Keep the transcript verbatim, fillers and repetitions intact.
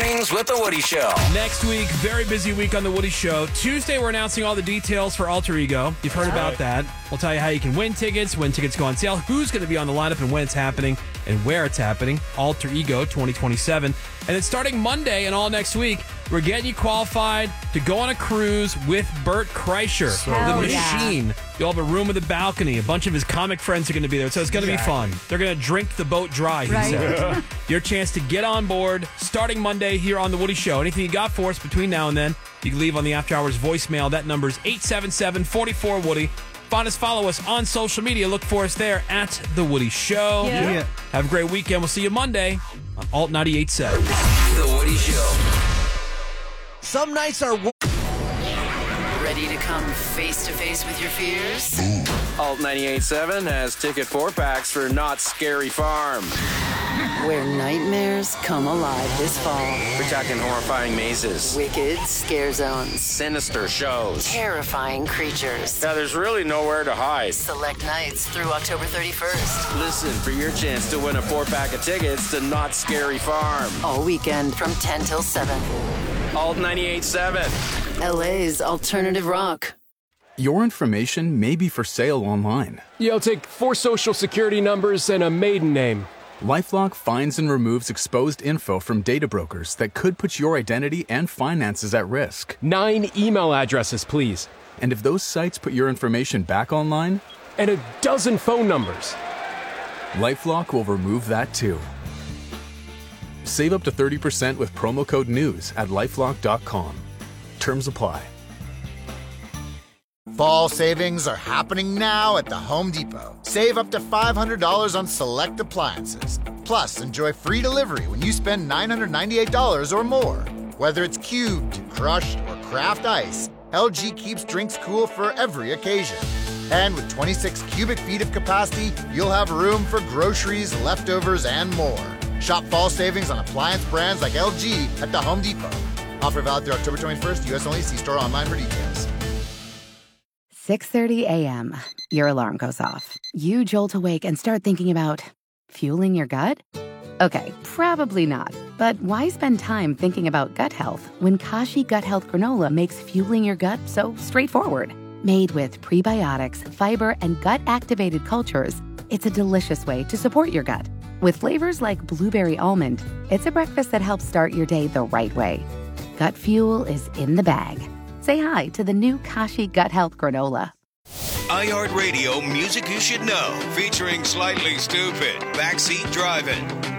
Mornings with The Woody Show. Next week, very busy week on The Woody Show. Tuesday, we're announcing all the details for Alter Ego. You've heard about that. We'll tell you how you can win tickets, when tickets go on sale, who's going to be on the lineup and when it's happening, and where it's happening. Alter Ego twenty twenty-seven. And then starting Monday and all next week, we're getting you qualified to go on a cruise with Bert Kreischer, Hell the yeah. Machine. You'll have a room with a balcony. A bunch of his comic friends are going to be there, so it's going to Exactly. be fun. They're going to drink the boat dry, he Right. said. Your chance to get on board starting Monday here on The Woody Show. Anything you got for us between now and then, you can leave on the After Hours voicemail. That number is eight seven seven, four four, Woody. Find us, follow us on social media. Look for us there at The Woody Show. Yeah. Yeah. Have a great weekend. We'll see you Monday on Alt ninety-eight point seven. The Woody Show. Some nights are Ready to come face to face with your fears? Alt ninety-eight point seven has ticket four packs for Not Scary Farm. Where nightmares come alive this fall. We're talking horrifying mazes, Wicked scare zones. sinister shows. Terrifying creatures. Yeah, there's really nowhere to hide. Select nights through October thirty-first. Listen for your chance to win a four pack of tickets to Not Scary Farm. All weekend from ten till seven. Alt ninety-eight point seven. L A's alternative rock. Your information may be for sale online. Yeah, I'll take four social security numbers and a maiden name. LifeLock finds and removes exposed info from data brokers that could put your identity and finances at risk. Nine email addresses, please. And if those sites put your information back online, And a dozen phone numbers. LifeLock will remove that too. Save up to thirty percent with promo code NEWS at lifelock dot com. Terms apply. Fall savings are happening now at the Home Depot. Save up to five hundred dollars on select appliances. Plus, enjoy free delivery when you spend nine hundred ninety-eight dollars or more. Whether it's cubed, crushed, or craft ice, L G keeps drinks cool for every occasion. And with twenty-six cubic feet of capacity, you'll have room for groceries, leftovers, and more. Shop fall savings on appliance brands like L G at the Home Depot. Offer valid through October twenty-first, U S only. See store online for details. six thirty a.m. Your alarm goes off. You jolt awake and start thinking about fueling your gut? Okay, probably not. But why spend time thinking about gut health when Kashi Gut Health Granola makes fueling your gut so straightforward? Made with prebiotics, fiber, and gut-activated cultures, it's a delicious way to support your gut. With flavors like blueberry almond, it's a breakfast that helps start your day the right way. Gut fuel is in the bag. Say hi to the new Kashi Gut Health Granola. iHeartRadio Music You Should Know, featuring Slightly Stupid, Backseat Driving'.